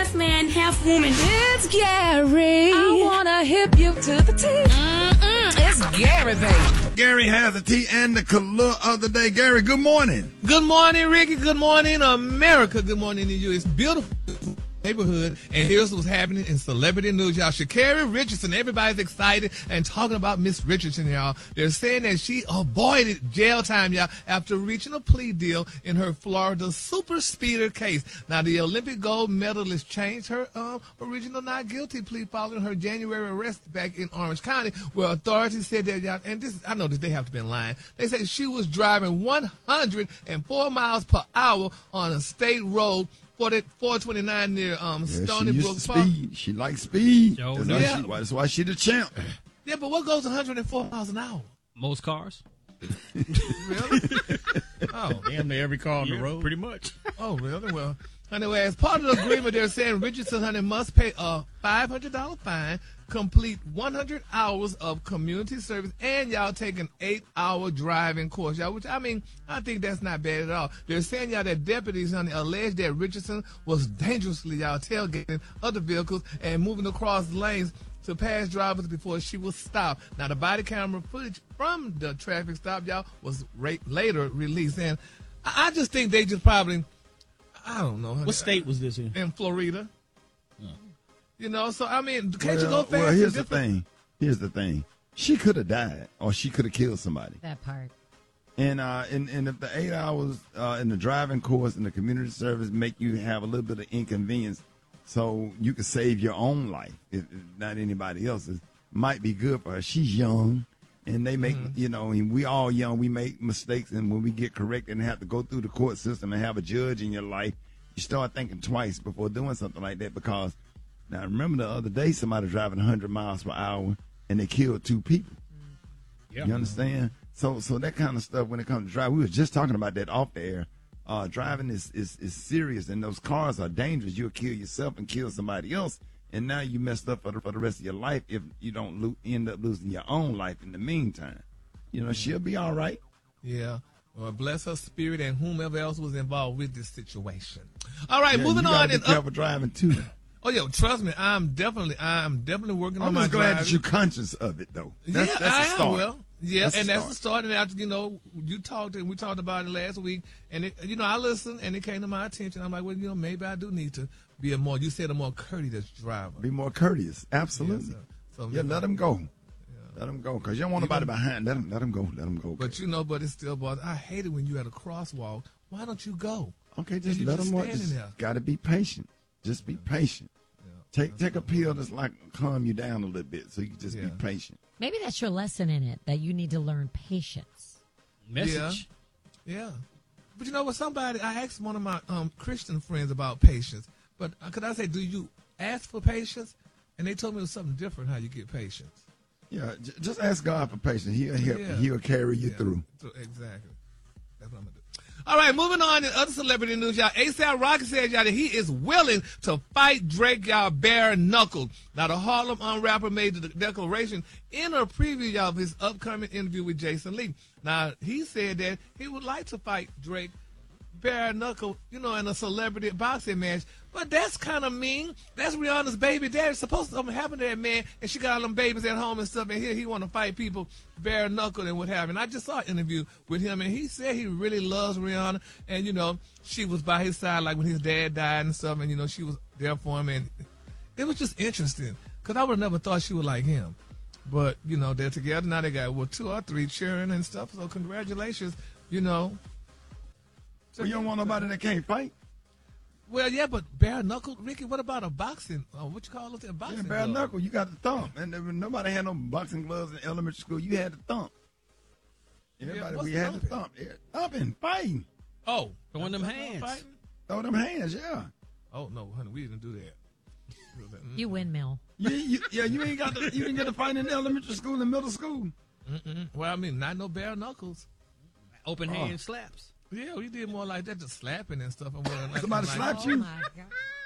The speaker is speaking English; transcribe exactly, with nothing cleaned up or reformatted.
half man, half woman. It's Gary. I wanna hip you to the T. Mm-mm, it's Gary, baby. Gary has the tea and the color of the day. Gary, good morning. Good morning, Ricky. Good morning, America. Good morning to you. It's beautiful neighborhood, and here's what's happening in celebrity news, y'all. Sha'Carri Richardson, everybody's excited and talking about Miss Richardson, y'all. They're saying that she avoided jail time, y'all, after reaching a plea deal in her Florida super speeder case. Now, the Olympic gold medalist changed her um, original not guilty plea following her January arrest back in Orange County, where authorities said that, y'all, and this, I know that they have to be lying. They say she was driving one hundred four miles per hour on a state road four twenty-nine near um, Yeah, Stony she Brook used to Park. speed. She likes speed. Yo, that's, yeah. why she, that's why she the champ. Yeah, but what goes one hundred four miles an hour? Most cars. Really? Oh, Damn near every car on Yeah, the road. Pretty much. oh, really? Well, anyway, as part of the agreement, they're saying Richardson, honey, must pay a five hundred dollars fine, complete one hundred hours of community service, and y'all take an eight-hour driving course, y'all, which, I mean, I think that's not bad at all. They're saying, y'all, that deputies, honey, alleged that Richardson was dangerously, y'all, tailgating other vehicles and moving across lanes to pass drivers before she was stopped. Now, the body camera footage from the traffic stop, y'all, was ra- later released. And I I just think they just probably, I don't know. What state was this in? In Florida. Oh. You know, so, I mean, can't well, you go fast? well, here's the different- thing. Here's the thing. She could have died, or she could have killed somebody. That part. And uh, and, and if the eight hours uh, in the driving course and the community service make you have a little bit of inconvenience, so you can save your own life, if, if not anybody else's, might be good for her. She's young, and they make, Mm-hmm. you know, and we all young, we make mistakes, and when we get corrected and have to go through the court system and have a judge in your life, you start thinking twice before doing something like that. Because now, remember the other day, somebody driving one hundred miles per hour, and they killed two people. Yeah. You understand? So, so that kind of stuff when it comes to driving, we were just talking about that off the air. Uh, driving is, is, is serious, and those cars are dangerous. You'll kill yourself and kill somebody else, and now you messed up for the, for the rest of your life if you don't lo- end up losing your own life in the meantime. You know, she'll be all right. Yeah. Well, bless her spirit and whomever else was involved with this situation. All right, Yeah, moving you gotta on. be And careful up, driving too. oh, yo, trust me, I'm definitely, I'm definitely working I'm on my just glad driving. that you're conscious of it, though. That's, yeah, that's I a start. am. Well, yeah, That's and a that's start. the start. And after, you know, you talked and we talked about it last week, and it, you know, I listened and it came to my attention. I'm like, well, you know, maybe I do need to be a more. You said a more courteous driver. Be more courteous. Absolutely. Yeah, so- so yeah, maybe- let them go. Let them go, because you don't want You nobody don't- behind. Let them, let them go. Let them go. But you know, but it's still bothers. I hate it when you at a crosswalk. Why don't you go? Okay, just you let just them walk. standing Just there. got to be patient. Just be patient. Take take a pill that's like calm you down a little bit, so you can just Yeah. be patient. Maybe that's your lesson in it, that you need to learn patience. Message. Yeah. But you know what? Somebody, I asked one of my um, Christian friends about patience. But uh, could I say, do you ask for patience? And they told me it was something different how you get patience. Yeah, j- just ask God for patience. He'll help. Yeah. He'll carry you Yeah, through. th- Exactly. That's what I'm going to do. All right, moving on in other celebrity news, y'all. A$AP Rocky said, y'all, that he is willing to fight Drake, y'all, bare knuckle. Now, the Harlem um, rapper made the declaration in a preview, y'all, of his upcoming interview with Jason Lee. Now, he said that he would like to fight Drake bare knuckle, you know, in a celebrity boxing match. But that's kind of mean. That's Rihanna's baby daddy. Supposed to something happen to that man, and she got all them babies at home and stuff, and here he want to fight people bare knuckle and what have you. And I just saw an interview with him, and he said he really loves Rihanna, and, you know, she was by his side, like when his dad died and stuff, and, you know, she was there for him, and it was just interesting, because I would have never thought she would like him. But, you know, they're together. Now they got, well, two or three cheering and stuff, so congratulations, you know. Well, you don't want nobody that can't fight. Well, yeah, but bare knuckle, Ricky. What about a boxing? Uh, what you call it? A boxing Yeah, bare glove? knuckle. You got the thump, and there, nobody had no boxing gloves in elementary school. You had the thump. Everybody, what's we had the thumping? thump. Yeah, thumping, fighting, Oh, Throwing them that's not hands. fighting? throw them hands. Yeah. Oh no, honey, we didn't do that. We was like, mm, You windmill. You, you, yeah, you ain't got the, you didn't get to fight in elementary school and middle school. mm-mm. Well, I mean, not no bare knuckles. Open Oh. hand slaps. Yeah, we did more like that, just slapping and stuff. And whatnot. Somebody Like, slapped Oh you. my God.